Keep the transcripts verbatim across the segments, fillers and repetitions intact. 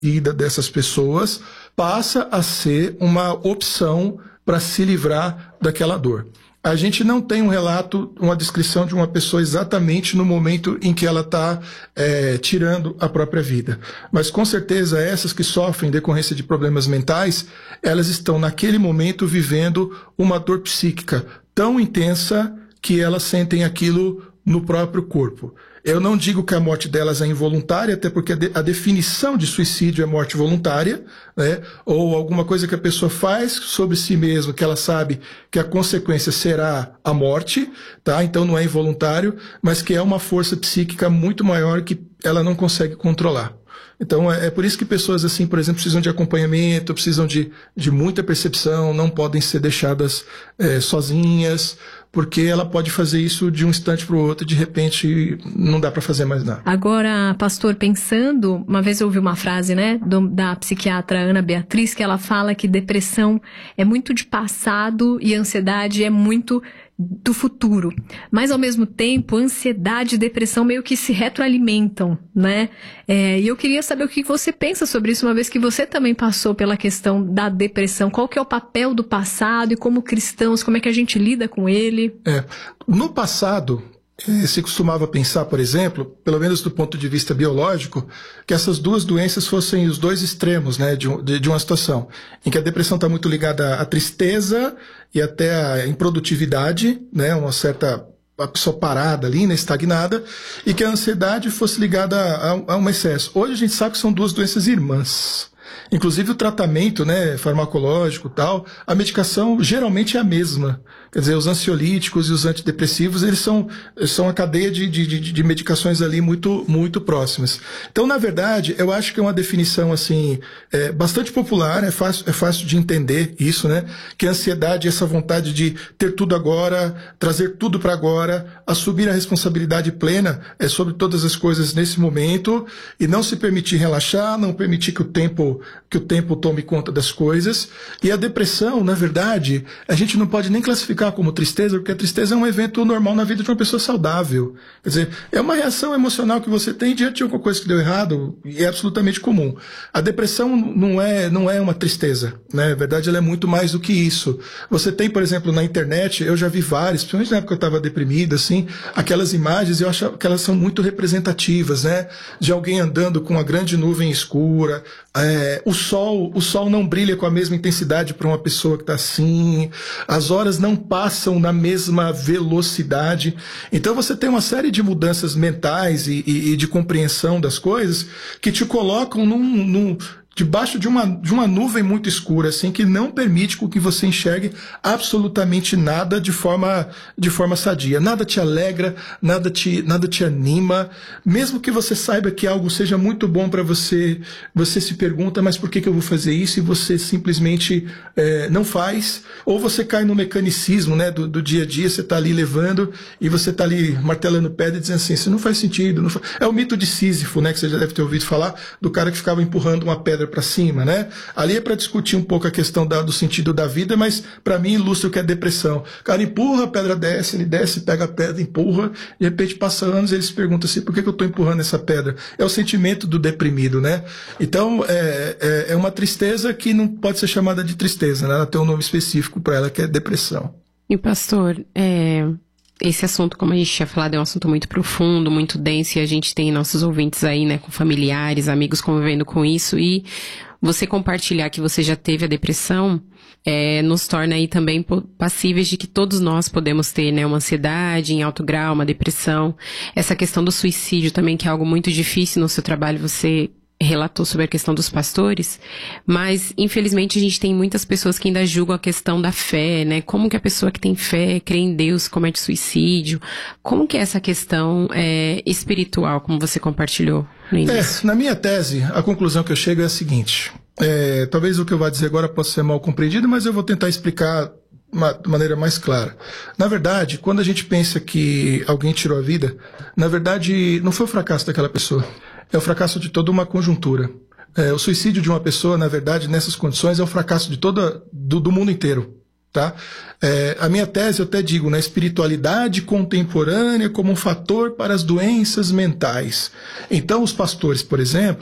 vida dessas pessoas passa a ser uma opção para se livrar daquela dor. A gente não tem um relato, uma descrição de uma pessoa exatamente no momento em que ela está é, tirando a própria vida. Mas com certeza essas que sofrem em decorrência de problemas mentais, elas estão naquele momento vivendo uma dor psíquica tão intensa que elas sentem aquilo no próprio corpo. Eu não digo que a morte delas é involuntária, até porque a, de, a definição de suicídio é morte voluntária, né? Ou alguma coisa que a pessoa faz sobre si mesma, que ela sabe que a consequência será a morte, tá? Então não é involuntário, mas que é uma força psíquica muito maior que ela não consegue controlar. Então é, é por isso que pessoas assim, por exemplo, precisam de acompanhamento, precisam de, de muita percepção, não podem ser deixadas é, sozinhas, porque ela pode fazer isso de um instante para o outro e de repente não dá para fazer mais nada. Agora, pastor, pensando, uma vez eu ouvi uma frase, né, do, da psiquiatra Ana Beatriz, que ela fala que depressão é muito de passado e ansiedade é muito do futuro. Mas, ao mesmo tempo, ansiedade e depressão meio que se retroalimentam, né? É, e eu queria saber o que você pensa sobre isso, uma vez que você também passou pela questão da depressão. Qual que é o papel do passado e como cristãos, como é que a gente lida com ele? É, no passado, se costumava pensar, por exemplo, pelo menos do ponto de vista biológico, que essas duas doenças fossem os dois extremos, né, de, de, de uma situação, em que a depressão está muito ligada à tristeza e até à improdutividade, né, uma certa a pessoa parada ali, né, estagnada, e que a ansiedade fosse ligada a, a um excesso. Hoje a gente sabe que são duas doenças irmãs. Inclusive o tratamento, né, farmacológico e tal, a medicação geralmente é a mesma. Quer dizer, os ansiolíticos e os antidepressivos, eles são, são a cadeia de, de, de medicações ali muito, muito próximas. Então, na verdade, eu acho que é uma definição, assim, é, bastante popular, é fácil, é fácil de entender isso, né? Que a ansiedade é essa vontade de ter tudo agora, trazer tudo para agora, assumir a responsabilidade plena é, sobre todas as coisas nesse momento e não se permitir relaxar, não permitir que o tempo, que o tempo tome conta das coisas. E a depressão, na verdade, a gente não pode nem classificar como tristeza, porque a tristeza é um evento normal na vida de uma pessoa saudável. Quer dizer, é uma reação emocional que você tem diante de alguma coisa que deu errado e é absolutamente comum. A depressão não é, não é uma tristeza, né? Na verdade, ela é muito mais do que isso. Você tem, por exemplo, na internet, eu já vi várias, principalmente na época que eu estava deprimido, assim, aquelas imagens, eu acho que elas são muito representativas, né? De alguém andando com uma grande nuvem escura, é, o sol, o sol não brilha com a mesma intensidade para uma pessoa que está assim, as horas não passam na mesma velocidade. Então você tem uma série de mudanças mentais e, e, e de compreensão das coisas que te colocam num, num, debaixo de uma, de uma nuvem muito escura, assim, que não permite que você enxergue absolutamente nada de forma, de forma sadia. Nada te alegra, nada te, nada te anima. Mesmo que você saiba que algo seja muito bom para você, você se pergunta, mas por que, que eu vou fazer isso? E você simplesmente é, não faz. Ou você cai no mecanicismo, né, do, do dia a dia, você está ali levando e você está ali martelando pedra e dizendo assim, isso não faz sentido. Não faz... É o mito de Sísifo, né, que você já deve ter ouvido falar, do cara que ficava empurrando uma pedra para cima, né? Ali é para discutir um pouco a questão da, do sentido da vida, mas para mim ilustra o que é depressão. O cara empurra, a pedra desce, ele desce, pega a pedra, empurra, de repente passa anos e ele se pergunta assim, por que, que eu estou empurrando essa pedra? É o sentimento do deprimido, né? Então é, é, é uma tristeza que não pode ser chamada de tristeza, né? Ela tem um nome específico para ela, que é depressão. E pastor, é... esse assunto, como a gente tinha falado, é um assunto muito profundo, muito denso, e a gente tem nossos ouvintes aí, né, com familiares, amigos convivendo com isso, e você compartilhar que você já teve a depressão, é, nos torna aí também passíveis de que todos nós podemos ter, né, uma ansiedade em alto grau, uma depressão. Essa questão do suicídio também, que é algo muito difícil no seu trabalho, você relatou sobre a questão dos pastores, mas infelizmente a gente tem muitas pessoas que ainda julgam a questão da fé, né? Como que a pessoa que tem fé, crê em Deus, comete suicídio? Como que é essa questão é, espiritual, como você compartilhou no início? É, na minha tese, a conclusão que eu chego é a seguinte, é, talvez o que eu vou dizer agora possa ser mal compreendido, mas eu vou tentar explicar de maneira mais clara. Na verdade, quando a gente pensa que alguém tirou a vida, na verdade não foi o fracasso daquela pessoa. É o fracasso de toda uma conjuntura. É, o suicídio de uma pessoa, na verdade, nessas condições, é o fracasso de toda, do, do mundo inteiro. Tá? É, a minha tese, eu até digo, na espiritualidade contemporânea como um fator para as doenças mentais. Então, os pastores, por exemplo,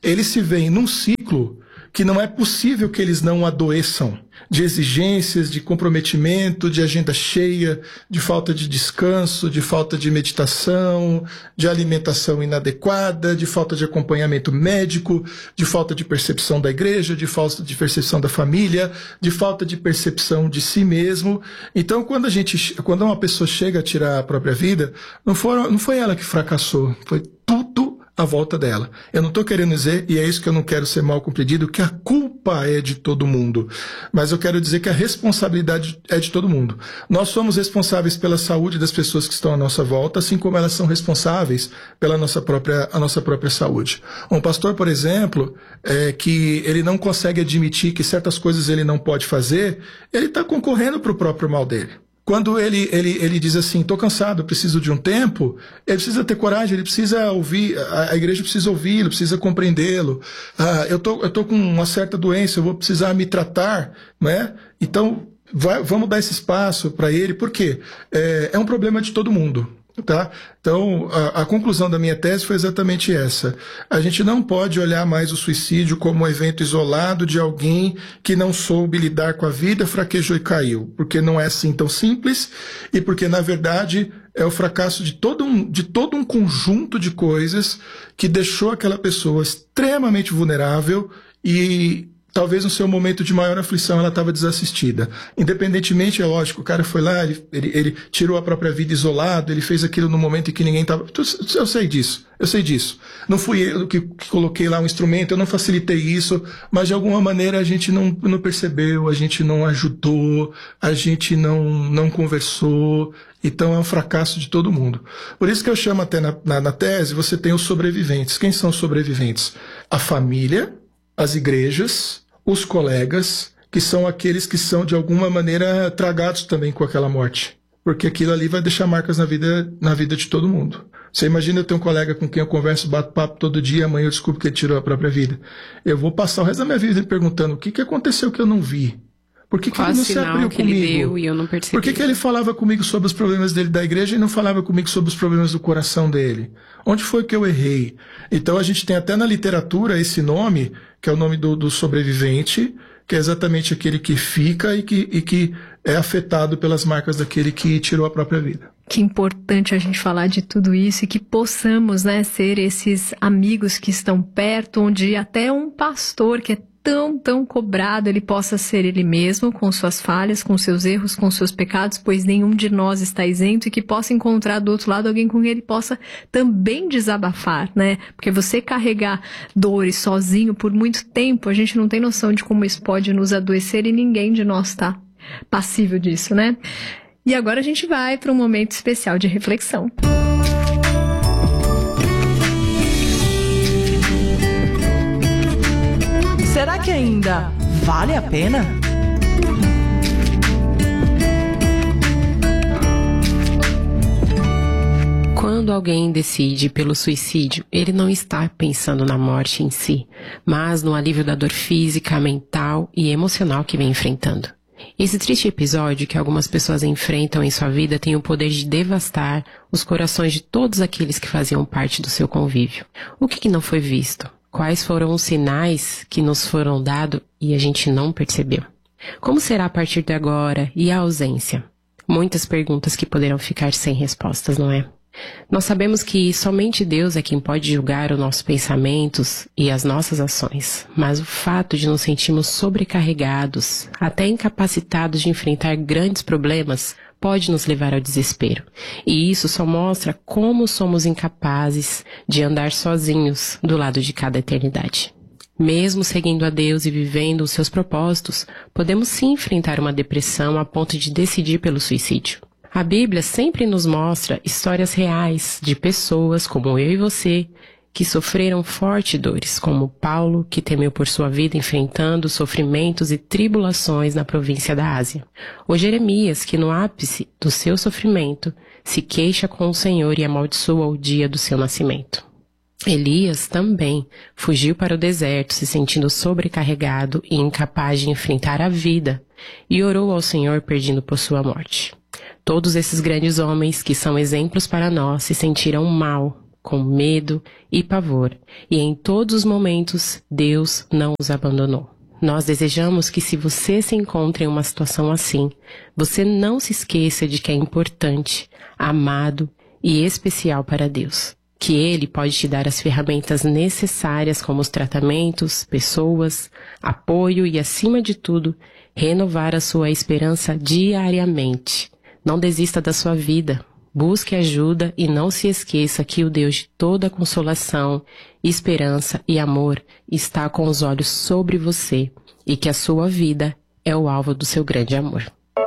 eles se veem num ciclo que não é possível que eles não adoeçam, de exigências, de comprometimento, de agenda cheia, de falta de descanso, de falta de meditação, de alimentação inadequada, de falta de acompanhamento médico, de falta de percepção da igreja, de falta de percepção da família, de falta de percepção de si mesmo. Então, quando a gente, quando uma pessoa chega a tirar a própria vida, não foi, não foi ela que fracassou, foi tudo à volta dela. Eu não estou querendo dizer, e é isso que eu não quero ser mal compreendido, que a culpa é de todo mundo. Mas eu quero dizer que a responsabilidade é de todo mundo. Nós somos responsáveis pela saúde das pessoas que estão à nossa volta, assim como elas são responsáveis pela nossa própria, a nossa própria saúde. Um pastor, por exemplo, é, que ele não consegue admitir que certas coisas ele não pode fazer, ele está concorrendo para o próprio mal dele. Quando ele, ele, ele diz assim, estou cansado, preciso de um tempo, ele precisa ter coragem, ele precisa ouvir, a, a igreja precisa ouvi-lo, precisa compreendê-lo. Ah, eu tô, eu tô com uma certa doença, eu vou precisar me tratar, né? Então, vai, vamos dar esse espaço para ele, por quê? É, é um problema de todo mundo. Tá? Então, a, a conclusão da minha tese foi exatamente essa. A gente não pode olhar mais o suicídio como um evento isolado de alguém que não soube lidar com a vida, fraquejou e caiu. Porque não é assim tão simples e porque, na verdade, é o fracasso de todo um, de todo um conjunto de coisas que deixou aquela pessoa extremamente vulnerável e talvez no seu momento de maior aflição ela estava desassistida. Independentemente, é lógico, o cara foi lá, ele, ele, ele tirou a própria vida isolado, ele fez aquilo no momento em que ninguém estava... Eu sei disso, eu sei disso. Não fui eu que, que coloquei lá um instrumento, eu não facilitei isso, mas de alguma maneira a gente não, não percebeu, a gente não ajudou, a gente não, não conversou. Então é um fracasso de todo mundo. Por isso que eu chamo até na, na, na tese, você tem os sobreviventes. Quem são os sobreviventes? A família, as igrejas, os colegas, que são aqueles que são de alguma maneira tragados também com aquela morte. Porque aquilo ali vai deixar marcas na vida, na vida de todo mundo. Você imagina eu ter um colega com quem eu converso, bato papo todo dia, amanhã eu descubro que ele tirou a própria vida. Eu vou passar o resto da minha vida me perguntando o que, que aconteceu que eu não vi. Por que, que ele não se abriu que comigo? Ele deu e eu não percebi. Por que, que ele falava comigo sobre os problemas dele da igreja e não falava comigo sobre os problemas do coração dele? Onde foi que eu errei? Então a gente tem até na literatura esse nome, que é o nome do, do sobrevivente, que é exatamente aquele que fica e que, e que é afetado pelas marcas daquele que tirou a própria vida. Que importante a gente falar de tudo isso e que possamos, né, ser esses amigos que estão perto, onde até um pastor que é tão, tão cobrado, ele possa ser ele mesmo, com suas falhas, com seus erros, com seus pecados, pois nenhum de nós está isento, e que possa encontrar do outro lado alguém com quem ele possa também desabafar, né? Porque você carregar dores sozinho por muito tempo, a gente não tem noção de como isso pode nos adoecer e ninguém de nós está passível disso, né? E agora a gente vai para um momento especial de reflexão. Será que ainda vale a pena? Quando alguém decide pelo suicídio, ele não está pensando na morte em si, mas no alívio da dor física, mental e emocional que vem enfrentando. Esse triste episódio que algumas pessoas enfrentam em sua vida tem o poder de devastar os corações de todos aqueles que faziam parte do seu convívio. O que, que não foi visto? Quais foram os sinais que nos foram dados e a gente não percebeu? Como será a partir de agora e a ausência? Muitas perguntas que poderão ficar sem respostas, não é? Nós sabemos que somente Deus é quem pode julgar os nossos pensamentos e as nossas ações, mas o fato de nos sentirmos sobrecarregados, até incapacitados de enfrentar grandes problemas, pode nos levar ao desespero. E isso só mostra como somos incapazes de andar sozinhos do lado de cada eternidade. Mesmo seguindo a Deus e vivendo os seus propósitos, podemos sim enfrentar uma depressão a ponto de decidir pelo suicídio. A Bíblia sempre nos mostra histórias reais de pessoas como eu e você, que sofreram fortes dores, como Paulo, que temeu por sua vida enfrentando sofrimentos e tribulações na província da Ásia. Ou Jeremias, que no ápice do seu sofrimento se queixa com o Senhor e amaldiçoa o dia do seu nascimento. Elias também fugiu para o deserto, se sentindo sobrecarregado e incapaz de enfrentar a vida, e orou ao Senhor pedindo por sua morte. Todos esses grandes homens, que são exemplos para nós, se sentiram mal com medo e pavor, e em todos os momentos Deus não os abandonou. Nós desejamos que, se você se encontra em uma situação assim, você não se esqueça de que é importante, amado e especial para Deus. Que Ele pode te dar as ferramentas necessárias, como os tratamentos, pessoas, apoio e, acima de tudo, renovar a sua esperança diariamente. Não desista da sua vida. Busque ajuda e não se esqueça que o Deus de toda consolação, esperança e amor está com os olhos sobre você e que a sua vida é o alvo do seu grande amor.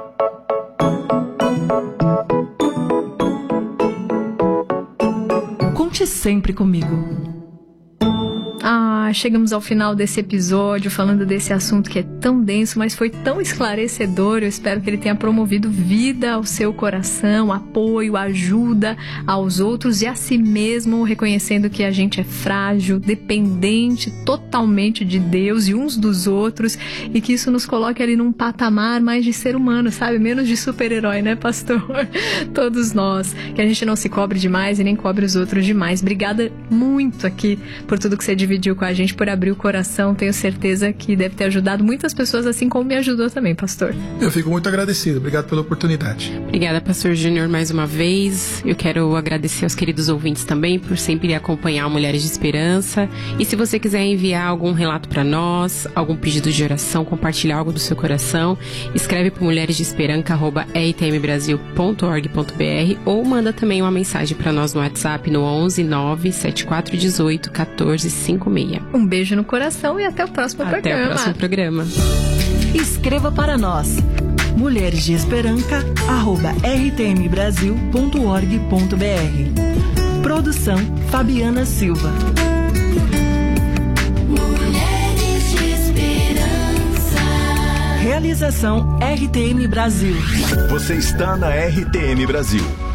Conte sempre comigo. Ah, chegamos ao final desse episódio falando desse assunto que é tão denso, mas foi tão esclarecedor. Eu espero que ele tenha promovido vida ao seu coração, apoio, ajuda aos outros e a si mesmo, reconhecendo que a gente é frágil, dependente totalmente de Deus e uns dos outros, e que isso nos coloque ali num patamar mais de ser humano, sabe? Menos de super-herói, né, pastor? Todos nós. Que a gente não se cobre demais e nem cobre os outros demais. Obrigada muito aqui por tudo que você dividiu com a gente, por abrir o coração. Tenho certeza que deve ter ajudado muitas pessoas, assim como me ajudou também, pastor. Eu fico muito agradecido. Obrigado pela oportunidade. Obrigada, pastor Júnior, mais uma vez. Eu quero agradecer aos queridos ouvintes também por sempre acompanhar o Mulheres de Esperança. E se você quiser enviar algum relato para nós, algum pedido de oração, compartilhar algo do seu coração, escreve para mulheres de esperança arroba r t m brasil ponto org ponto b r ou manda também uma mensagem para nós no WhatsApp no onze nove sete quatro um oito um quatro cinco seis. Um beijo no coração e até o próximo até programa. Até o próximo programa. Escreva para nós. mulheres de esperança arroba r t m brasil ponto org ponto b r. Produção Fabiana Silva. Mulheres de Esperança. Realização R T M Brasil. Você está na R T M Brasil.